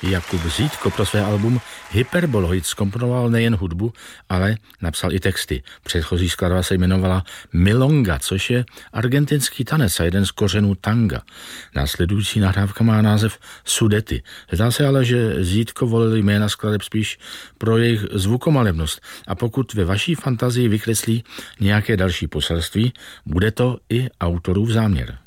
Jakub Zítko pro své album Hyperboloid zkomponoval nejen hudbu, ale napsal i texty. Předchozí skladba se jmenovala Milonga, což je argentinský tanec a jeden z kořenů tanga. Následující nahrávka má název Sudety. Zdá se ale, že Zítko volil jména skladeb spíš pro jejich zvukomalebnost a pokud ve vaší fantazii vykreslí nějaké další poselství, bude to i autorův záměr.